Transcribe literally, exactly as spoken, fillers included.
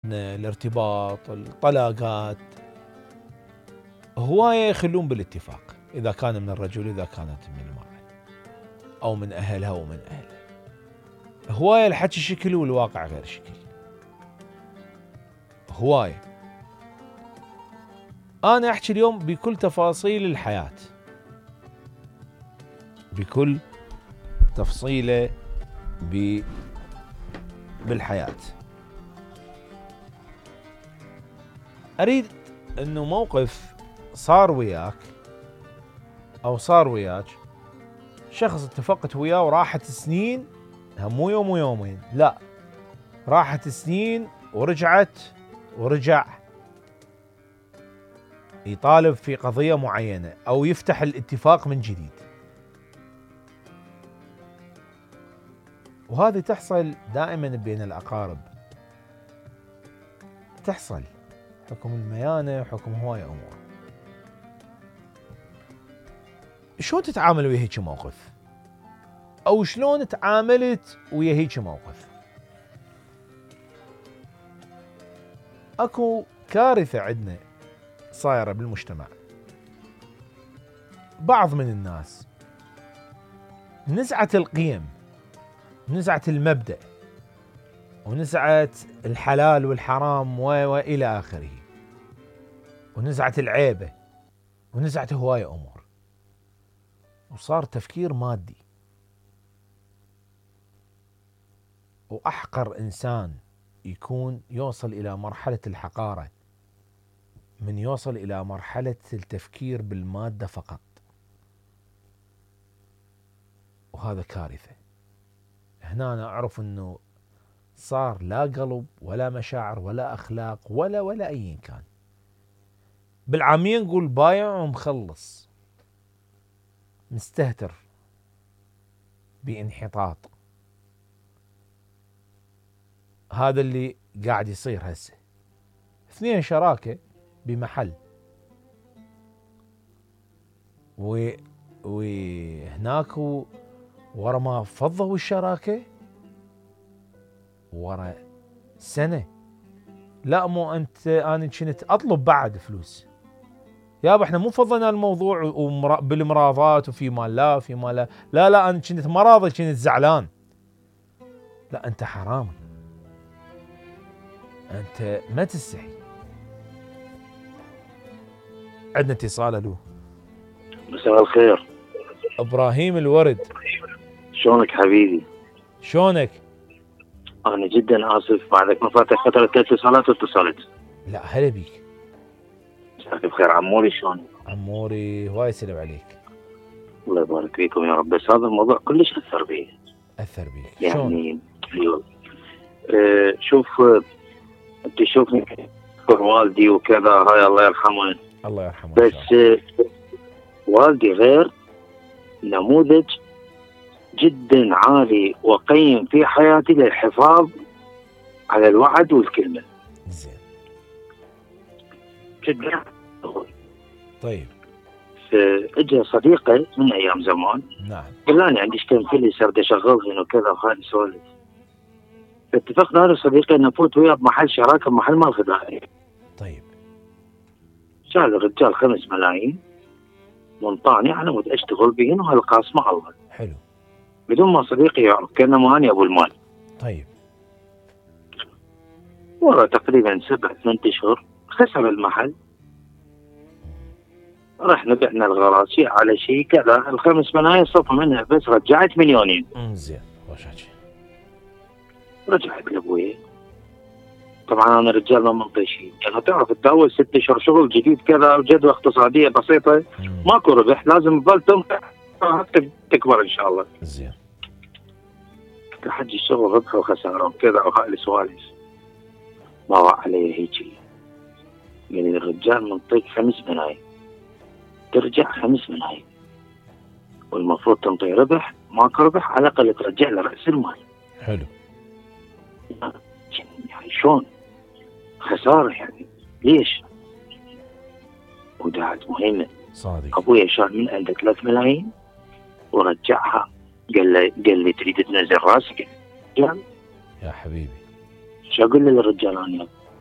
الارتباط، الطلاقات، هواية يخلون بالاتفاق، إذا كان من الرجل إذا كانت من المرأة أو من أهلها ومن أهلها. هواية الحكي شكل والواقع غير شكل. هواية أنا أحكي اليوم بكل تفاصيل الحياة، بكل تفصيلة ب... بالحياة. أريد أنه موقف صار وياك أو صار وياك، شخص اتفقت وياه وراحت سنين، مو يوم ويومين، لا راحت سنين ورجعت ورجع يطالب في قضية معينة أو يفتح الاتفاق من جديد. وهذه تحصل دائما بين الأقارب، تحصل حكم الميانة، حكم هواية أمور. شلون تتعامل ويا هيك موقف؟ أو شلون تعاملت ويا هيك موقف؟ أكو كارثة عندنا صايرة بالمجتمع. بعض من الناس نزعة القيم، نزعة المبدأ، ونزعة الحلال والحرام وإلى آخره، ونزعة العيبة، ونزعة هواية أمور، وصار تفكير مادي. وأحقر إنسان يكون يوصل إلى مرحلة الحقارة من يوصل إلى مرحلة التفكير بالمادة فقط، وهذا كارثة. هنا أنا أعرف أنه صار لا قلب ولا مشاعر ولا أخلاق ولا ولا أي كان. بالعامية نقول بايع ومخلص، مستهتر بانحطاط. هذا اللي قاعد يصير هسه. اثنين شراكة بمحل، و وهناك ورا ما فضوا الشراكة ورا سنة، لا مو أنت أنا كنت أطلب بعد فلوس يابا، احنا مو فضينا الموضوع بالمراضات وفي مال لا في مال لا لا لا أنا كنت مراضي، كنت زعلان. لا أنت حرامي، أنت ما تستحي. عندنا اتصال. ألو، مساء الخير. إبراهيم الورد، شلونك حبيبي؟ شلونك؟ أنا جدا آسف بعدك ما فاتك فترة ثلاث اتصالات واتصلت. لا هلا بيك. مساك بخير عموري، شلونك؟ عموري هواي سلام عليك. الله يبارك فيكم يا رب. بس هذا الموضوع كلش أثر بي. أثر بيك يعني آه شوف آه أنت شوفني والدي وكذا، هاي الله يرحمه. الله يرحمه. بس آه والدي غير نموذج جدا عالي وقيم في حياتي للحفاظ على الوعد والكلمة. زين. جدا. طيب. اجى صديقه من ايام زمان. نعم. قال عندي كم فيلي صرت اشغلهن وكذا وهذه سوالف. اتفقنا انا وصديقي ان نفوت وياه بمحل شراكه بمحل مال غذائي. طيب. شال الرجال خمس ملايين وانطاني على مود اشتغل بهن وهالقاس مع الله. حلو. بدون ما صديقي يعرف، كان ماني ابو المال. طيب. ورا تقريبا سبع ثمان اشهر خسر المحل. رحنا بعنا الغراض شيء على شيء كذا، الخمس ملايين صفى منها بس رجعت مليونين. زين. وش رجعت لابوي. طبعا انا رجال ما منطي شيء، يعني تعرف انت اول ست اشهر شغل جديد كذا وجدوى اقتصاديه بسيطه، ماكو ربح، لازم تظل تنفع حتى تكبر ان شاء الله. زين. لحد الشغل ربح وخساره وكذا وهاي السوالف. ما وقع علي هيجي. يعني الرجال منطيك خمس ملايين ترجع خمس ملايين، والمفروض تنطي ربح، ماكو ربح على الاقل ترجع له راس المال. حلو. يعني شلون؟ خساره يعني، ليش؟ ودعت مهمه. صادق. ابويا شال من عنده ثلاث ملايين ورجعها. قال لي قال لي تريد تنزل راسك؟ يا حبيبي. شو اقول للرجال انا؟